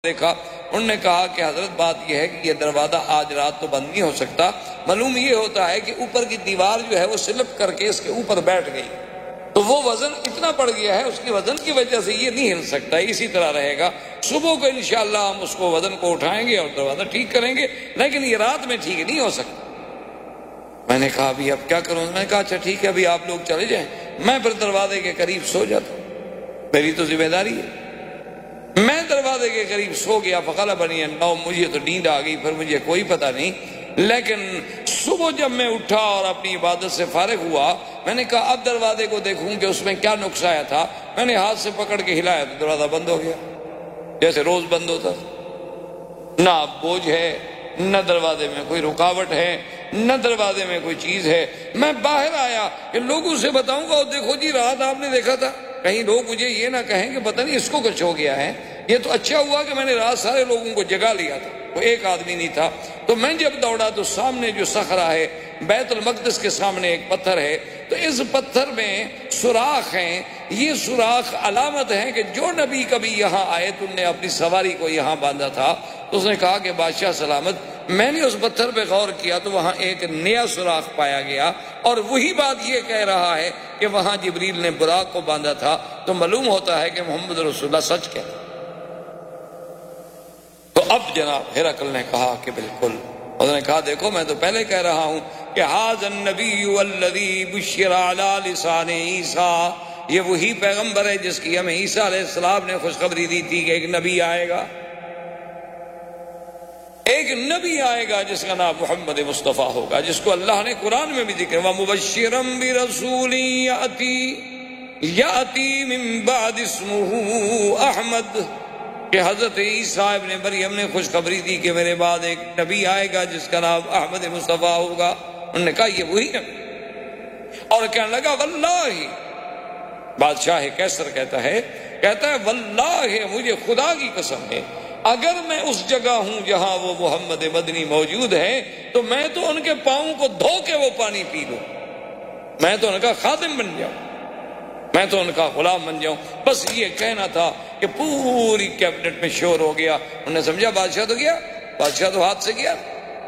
دیکھا، انہوں نے کہا کہ حضرت بات یہ ہے کہ یہ دروازہ آج رات تو بند نہیں ہو سکتا، معلوم یہ ہوتا ہے کہ اوپر کی دیوار جو ہے وہ سلپ کر کے اس کے اوپر بیٹھ گئی، تو وہ وزن اتنا پڑ گیا ہے، اس کی وزن کی وجہ سے یہ نہیں ہل سکتا، اسی طرح رہے گا۔ صبح کو انشاءاللہ ہم اس کو وزن کو اٹھائیں گے اور دروازہ ٹھیک کریں گے، لیکن یہ رات میں ٹھیک نہیں ہو سکتا۔ میں نے کہا ابھی اب کیا کروں؟ میں نے کہا اچھا ٹھیک ہے، ابھی آپ لوگ چلے جائیں، میں پھر دروازے کے قریب سو جاتا ہوں، میری تو ذمہ داری ہے۔ میں دروازے کے قریب سو گیا، فغلبنی النوم، مجھے تو نیند آ گئی، پھر مجھے کوئی پتہ نہیں۔ لیکن صبح جب میں اٹھا اور اپنی عبادت سے فارغ ہوا، میں نے کہا اب دروازے کو دیکھوں کہ اس میں کیا نقص آیا تھا۔ میں نے ہاتھ سے پکڑ کے ہلایا تو دروازہ بند ہو گیا، جیسے روز بند ہوتا۔ نہ بوجھ ہے، نہ دروازے میں کوئی رکاوٹ ہے، نہ دروازے میں کوئی چیز ہے۔ میں باہر آیا کہ لوگوں سے بتاؤں گا، دیکھو جی رات آپ نے دیکھا تھا، کہیں لوگ مجھے یہ نہ کہیں کہ پتہ نہیں اس کو کچھ ہو گیا ہے۔ یہ تو اچھا ہوا کہ میں نے رات سارے لوگوں کو جگا لیا تھا، وہ ایک آدمی نہیں تھا۔ تو میں جب دوڑا تو سامنے جو صخرہ ہے، بیت المقدس کے سامنے ایک پتھر ہے، تو اس پتھر میں سوراخ ہیں۔ یہ سوراخ علامت ہے کہ جو نبی کبھی یہاں آئے تو انہوں نے اپنی سواری کو یہاں باندھا تھا۔ تو اس نے کہا کہ بادشاہ سلامت، میں نے اس پتھر پہ غور کیا تو وہاں ایک نیا سوراخ پایا گیا، اور وہی بات یہ کہہ رہا ہے کہ وہاں جبریل نے براق کو باندھا تھا۔ تو معلوم ہوتا ہے کہ محمد رسول اللہ سچ کہتا۔ تو اب جناب ہرقل نے کہا کہ بالکل، انہوں نے کہا دیکھو میں تو پہلے کہہ رہا ہوں کہ ھذا النبی الذی بشر علی لسان عیسیٰ، یہ وہی پیغمبر ہے جس کی ہمیں عیسیٰ علیہ السلام نے خوشخبری دی تھی کہ ایک نبی آئے گا، ایک نبی آئے گا جس کا نام محمد مصطفیٰ ہوگا، جس کو اللہ نے قرآن میں بھی ذکر وَمُبَشِّرًا بِرَسُولٍ یَأْتِی مِن بَعْدِ اسْمُهُ احمد، کہ حضرت عیسیٰ ابن مریم نے خوشخبری دی کہ میرے بعد ایک نبی آئے گا جس کا نام احمد مصطفیٰ ہوگا۔ انہوں نے کہا یہ وہی نبی، اور کہنے لگا واللہ، بادشاہ کیسر کہتا ہے واللہ مجھے خدا کی قسم ہے، اگر میں اس جگہ ہوں جہاں وہ محمد مدنی موجود ہے تو میں تو ان کے پاؤں کو دھو کے وہ پانی پی لوں، میں تو ان کا خادم بن جاؤں، میں تو ان کا غلام بن جاؤں۔ بس یہ کہنا تھا کہ پوری کیبنٹ میں شور ہو گیا۔ انہوں نے سمجھا بادشاہ تو گیا، بادشاہ تو ہاتھ سے گیا۔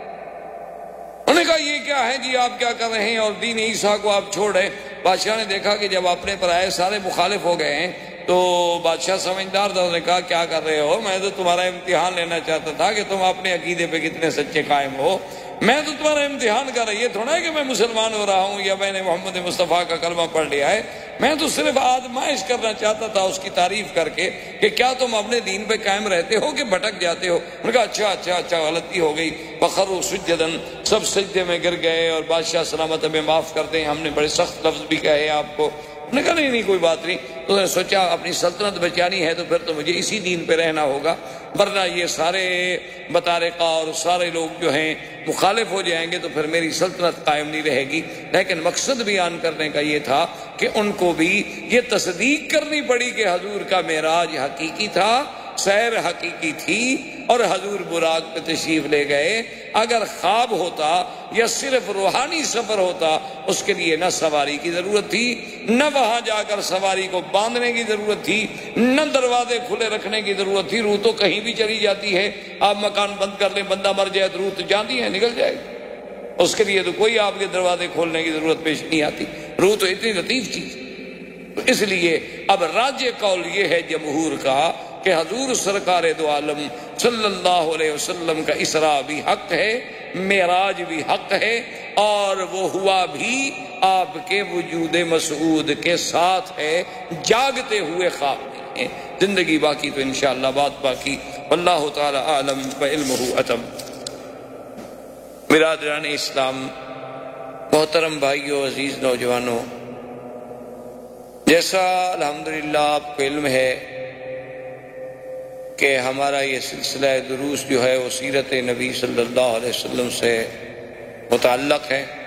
انہوں نے کہا یہ کیا ہے جی، آپ کیا کر رہے ہیں اور دین عیسیٰ کو آپ چھوڑ رہے ہیں؟ بادشاہ نے دیکھا کہ جب اپنے پر آئے سارے مخالف ہو گئے ہیں، تو بادشاہ سمجھدار تھا، انہوں نے کہا کیا کر رہے ہو؟ میں تو تمہارا امتحان لینا چاہتا تھا کہ تم اپنے عقیدے پہ کتنے سچے قائم ہو، میں تو تمہارا امتحان کر رہا، یہ تھوڑا ہے کہ میں مسلمان ہو رہا ہوں یا میں نے محمد مصطفیٰ کا کلمہ پڑھ لیا ہے، میں تو صرف آزمائش کرنا چاہتا تھا اس کی تعریف کر کے کہ کیا تم اپنے دین پہ قائم رہتے ہو کہ بھٹک جاتے ہو۔ انہوں نے کہا اچھا غلطی ہو گئی۔ فخروا سجدا، سب سجدے میں گر گئے، اور بادشاہ سلامت ہمیں معاف کر دیں، ہم نے بڑے سخت لفظ بھی کہے آپ کو۔ انہوں نے کہا نہیں کوئی بات نہیں۔ تو نے سوچا اپنی سلطنت بچانی ہے تو پھر تو مجھے اسی دین پہ رہنا ہوگا، ورنہ یہ سارے بطارقہ اور سارے لوگ جو ہیں مخالف ہو جائیں گے تو پھر میری سلطنت قائم نہیں رہے گی۔ لیکن مقصد بیان کرنے کا یہ تھا کہ ان کو بھی یہ تصدیق کرنی پڑی کہ حضور کا معراج حقیقی تھا، سیر حقیقی تھی، اور حضور براق پہ تشریف لے گئے۔ اگر خواب ہوتا یا صرف روحانی سفر ہوتا، اس کے لیے نہ سواری کی ضرورت تھی، نہ وہاں جا کر سواری کو باندھنے کی ضرورت تھی، نہ دروازے کھلے رکھنے کی ضرورت تھی۔ روح تو کہیں بھی چلی جاتی ہے، آپ مکان بند کر لیں، بندہ مر جائے تو روح تو جانتی ہے نکل جائے گی، اس کے لیے تو کوئی آپ کے دروازے کھولنے کی ضرورت پیش نہیں آتی۔ روح تو اتنی لطیف چیز، تو اس لیے اب راجع قول یہ ہے جمہور کا کہ حضور سرکار دو عالم صلی اللہ علیہ وسلم کا اسراء بھی حق ہے، معراج بھی حق ہے، اور وہ ہوا بھی آپ کے وجود مسعود کے ساتھ ہے، جاگتے ہوئے خواب نہیں ہے۔ زندگی باقی تو انشاءاللہ بات باقی، واللہ تعالی عالم وعلمہ اتم۔ برادران اسلام، محترم بھائیو، عزیز نوجوانوں، جیسا الحمدللہ آپ کو علم ہے کہ ہمارا یہ سلسلہ دروس جو ہے وہ سیرت نبی صلی اللہ علیہ وسلم سے متعلق ہے۔